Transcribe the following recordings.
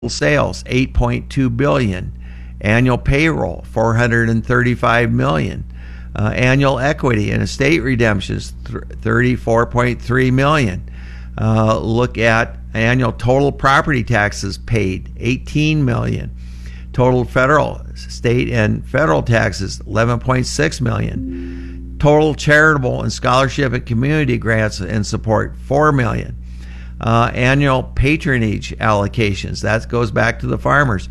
sales, $8.2 billion. Annual payroll, $435 million. Annual equity and estate redemptions, $34.3 million. Look at annual total property taxes paid, $18 million. Total federal, state, and federal taxes, $11.6 million. Total charitable and scholarship and community grants and support, $4 million. Annual patronage allocations, that goes back to the farmers,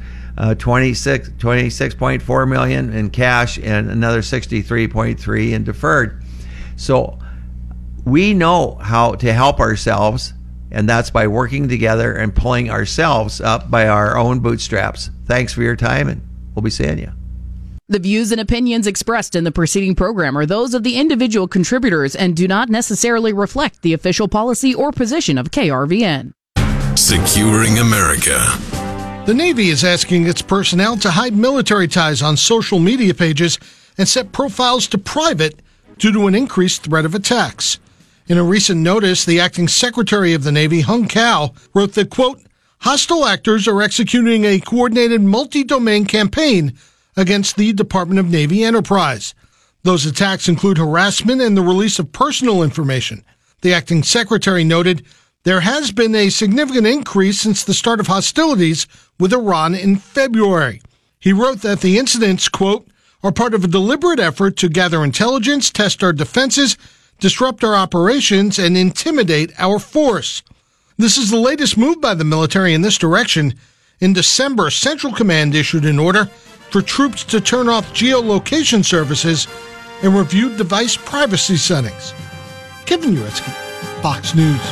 $26.4 million in cash and another $63.3 in deferred. So we know how to help ourselves, and that's by working together and pulling ourselves up by our own bootstraps. Thanks for your time, and we'll be seeing you. The views and opinions expressed in the preceding program are those of the individual contributors and do not necessarily reflect the official policy or position of KRVN. Securing America. The Navy is asking its personnel to hide military ties on social media pages and set profiles to private due to an increased threat of attacks. In a recent notice, the acting Secretary of the Navy, Hung Cao, wrote that, quote, hostile actors are executing a coordinated multi-domain campaign against the Department of Navy enterprise. Those attacks include harassment and the release of personal information. The acting secretary noted there has been a significant increase since the start of hostilities with Iran in February. He wrote that the incidents, quote, are part of a deliberate effort to gather intelligence, test our defenses, disrupt our operations, and intimidate our force. This is the latest move by the military in this direction. In December, Central Command issued an order for troops to turn off geolocation services and review device privacy settings. Kevin Uretsky, Fox News.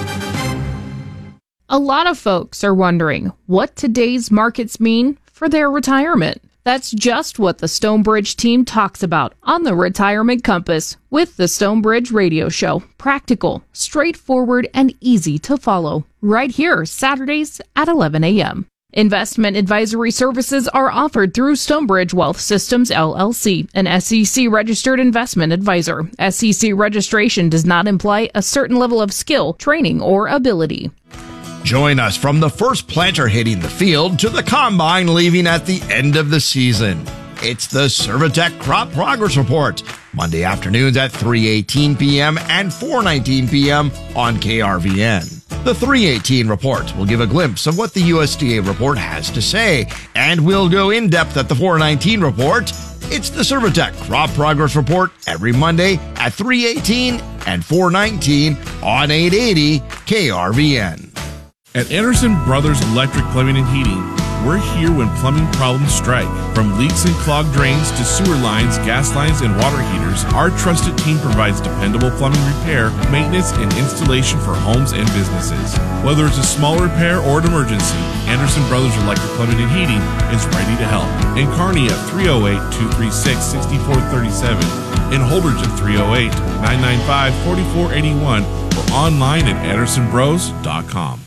A lot of folks are wondering what today's markets mean for their retirement. That's just what the Stonebridge team talks about on the Retirement Compass with the Stonebridge Radio Show. Practical, straightforward, and easy to follow. Right here, Saturdays at 11 a.m. Investment advisory services are offered through Stonebridge Wealth Systems, LLC, an SEC-registered investment advisor. SEC registration does not imply a certain level of skill, training, or ability. Join us from the first planter hitting the field to the combine leaving at the end of the season. It's the Servitec Crop Progress Report, Monday afternoons at 3:18 p.m. and 4:19 p.m. on KRVN. The 3:18 report will give a glimpse of what the USDA report has to say, and we'll go in depth at the 4:19 report. It's the Servitec Crop Progress Report every Monday at 3:18 and 4:19 on 880 KRVN. At Anderson Brothers Electric Plumbing and Heating, we're here when plumbing problems strike. From leaks and clogged drains to sewer lines, gas lines, and water heaters, our trusted team provides dependable plumbing repair, maintenance, and installation for homes and businesses. Whether it's a small repair or an emergency, Anderson Brothers Electric Plumbing and Heating is ready to help. In Kearney at 308-236-6437, in Holdridge at 308-995-4481, or online at andersonbros.com.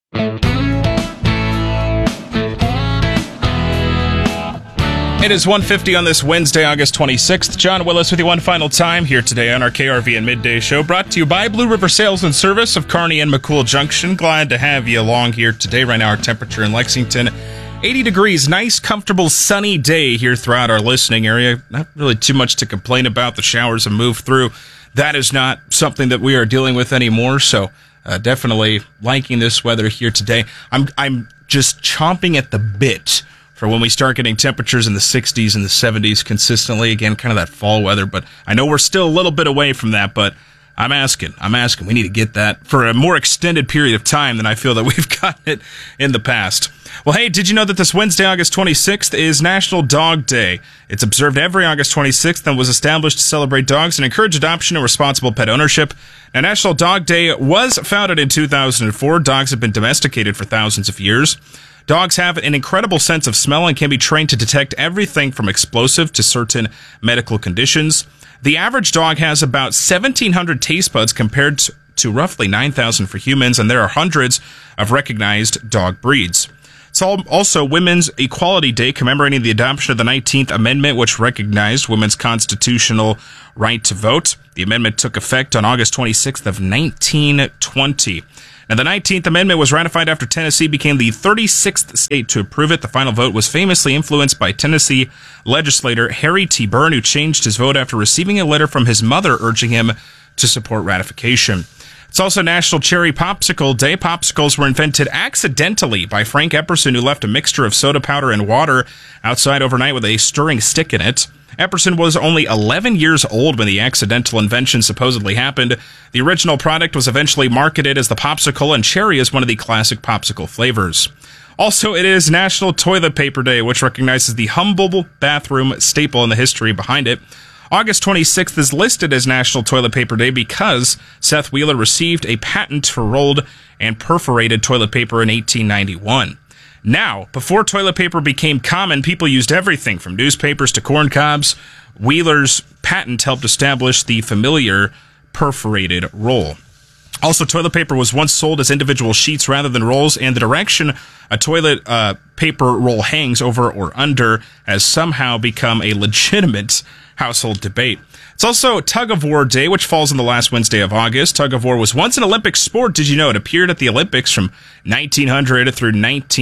It is 1:50 on this Wednesday, August 26th. John Willis with you one final time here today on our KRVN Midday Show, brought to you by Blue River Sales and Service of Kearney and McCool Junction. Glad to have you along here today. Right now, our temperature in Lexington, 80 degrees. Nice, comfortable, sunny day here throughout our listening area. Not really too much to complain about. The showers have moved through. That is not something that we are dealing with anymore, so definitely liking this weather here today. I'm just chomping at the bit for when we start getting temperatures in the 60s and the 70s consistently. Again, kind of that fall weather, but I know we're still a little bit away from that, but I'm asking. We need to get that for a more extended period of time than I feel that we've gotten it in the past. Well, hey, did you know that this Wednesday, August 26th, is National Dog Day? It's observed every August 26th and was established to celebrate dogs and encourage adoption and responsible pet ownership. Now, National Dog Day was founded in 2004. Dogs have been domesticated for thousands of years. Dogs have an incredible sense of smell and can be trained to detect everything from explosive to certain medical conditions. The average dog has about 1,700 taste buds compared to roughly 9,000 for humans, and there are hundreds of recognized dog breeds. It's also Women's Equality Day, commemorating the adoption of the 19th Amendment, which recognized women's constitutional right to vote. The amendment took effect on August 26th of 1920. Now, the 19th Amendment was ratified after Tennessee became the 36th state to approve it. The final vote was famously influenced by Tennessee legislator Harry T. Byrne, who changed his vote after receiving a letter from his mother urging him to support ratification. It's also National Cherry Popsicle Day. Popsicles were invented accidentally by Frank Epperson, who left a mixture of soda powder and water outside overnight with a stirring stick in it. Epperson was only 11 years old when the accidental invention supposedly happened. The original product was eventually marketed as the popsicle, and cherry is one of the classic popsicle flavors. Also, it is National Toilet Paper Day, which recognizes the humble bathroom staple and the history behind it. August 26th is listed as National Toilet Paper Day because Seth Wheeler received a patent for rolled and perforated toilet paper in 1891. Now, before toilet paper became common, people used everything from newspapers to corn cobs. Wheeler's patent helped establish the familiar perforated roll. Also, toilet paper was once sold as individual sheets rather than rolls, and the direction a toilet paper roll hangs over or under has somehow become a legitimate household debate. It's also Tug of War Day, which falls on the last Wednesday of August. Tug of war was once an Olympic sport. Did you know it appeared at the Olympics from 1900 through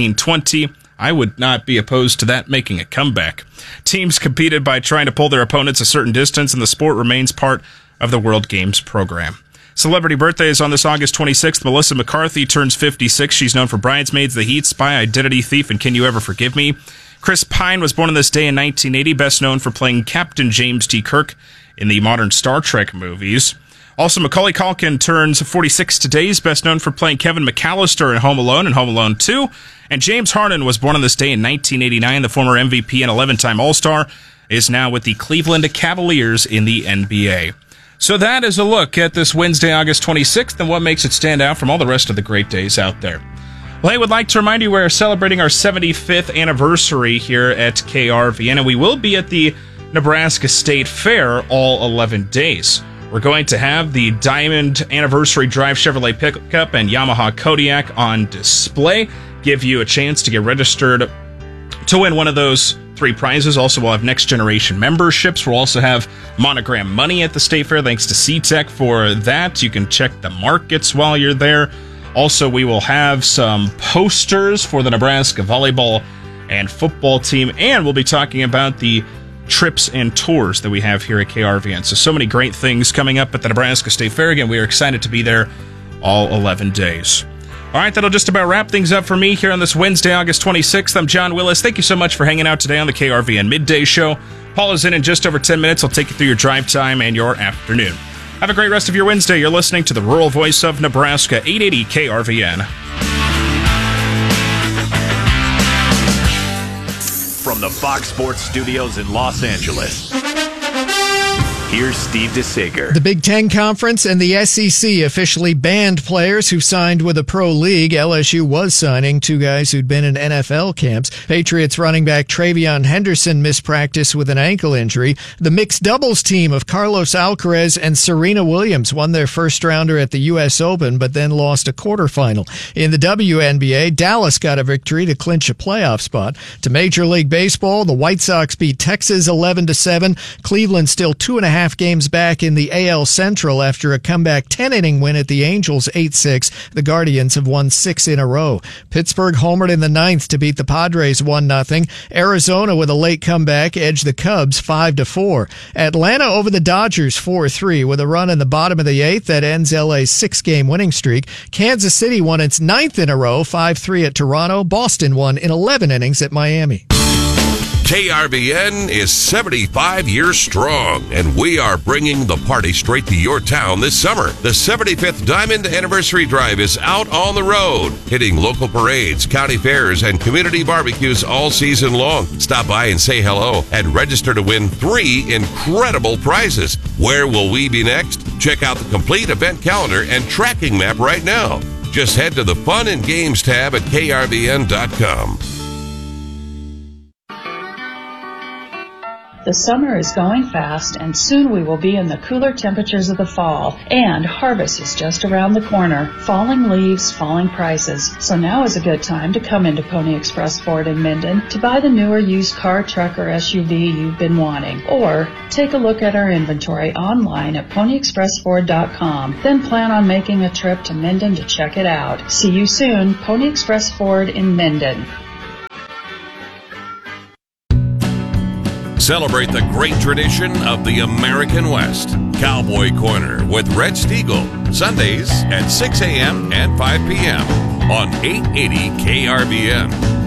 1920? I would not be opposed to that making a comeback. Teams competed by trying to pull their opponents a certain distance, and the sport remains part of the World Games program. Celebrity birthdays on this August 26th. Melissa McCarthy turns 56. She's known for Bridesmaids, The Heat, Spy, Identity Thief, and Can You Ever Forgive Me? Chris Pine was born on this day in 1980, best known for playing Captain James T. Kirk in the modern Star Trek movies. Also, Macaulay Culkin turns 46 today. He's best known for playing Kevin McAllister in Home Alone and Home Alone 2. And James Harden was born on this day in 1989. The former MVP and 11-time All-Star is now with the Cleveland Cavaliers in the NBA. So that is a look at this Wednesday, August 26th, and what makes it stand out from all the rest of the great days out there. Well, I would like to remind you we're celebrating our 75th anniversary here at KRVN, and we will be at the Nebraska State Fair all 11 days. We're going to have the Diamond Anniversary Drive Chevrolet Pickup and Yamaha Kodiak on display, give you a chance to get registered to win one of those 3 prizes. Also, we'll have Next Generation memberships. We'll also have Monogram Money at the State Fair, thanks to C-Tech for that. You can check the markets while you're there. Also, we will have some posters for the Nebraska volleyball and football team, and we'll be talking about the trips and tours that we have here at KRVN. So many great things coming up at the Nebraska State Fair. Again, we are excited to be there all 11 days. All right, that'll just about wrap things up for me here on this Wednesday, August 26th. I'm John Willis. Thank you so much for hanging out today on the KRVN Midday Show. Paul is in just over 10 minutes. I'll take you through your drive time and your afternoon. Have a great rest of your Wednesday. You're listening to the rural voice of Nebraska, 880 KRVN. From the Fox Sports Studios in Los Angeles, here's Steve DeSager. The Big Ten Conference and the SEC officially banned players who signed with a pro league. LSU was signing 2 guys who'd been in NFL camps. Patriots running back Travion Henderson missed practice with an ankle injury. The mixed doubles team of Carlos Alcaraz and Serena Williams won their first rounder at the U.S. Open, but then lost a quarterfinal. In the WNBA, Dallas got a victory to clinch a playoff spot. To Major League Baseball, the White Sox beat Texas 11-7. Cleveland still 2.5 games back in the AL Central after a comeback 10-inning win at the Angels 8-6. The Guardians have won 6 in a row. Pittsburgh homered in the 9th to beat the Padres 1-0. Arizona with a late comeback edged the Cubs 5-4. Atlanta over the Dodgers 4-3 with a run in the bottom of the 8th that ends LA's 6-game winning streak. Kansas City won its 9th in a row 5-3 at Toronto. Boston won in 11 innings at Miami. KRVN is 75 years strong, and we are bringing the party straight to your town this summer. The 75th Diamond Anniversary Drive is out on the road, hitting local parades, county fairs, and community barbecues all season long. Stop by and say hello and register to win 3 incredible prizes. Where will we be next? Check out the complete event calendar and tracking map right now. Just head to the Fun and Games tab at krvn.com. The summer is going fast, and soon we will be in the cooler temperatures of the fall, and harvest is just around the corner. Falling leaves, falling prices. So now is a good time to come into Pony Express Ford in Minden to buy the newer used car, truck, or SUV you've been wanting. Or take a look at our inventory online at ponyexpressford.com. Then plan on making a trip to Minden to check it out. See you soon, Pony Express Ford in Minden. Celebrate the great tradition of the American West. Cowboy Corner with Red Stiegel. Sundays at 6 a.m. and 5 p.m. on 880 KRVN.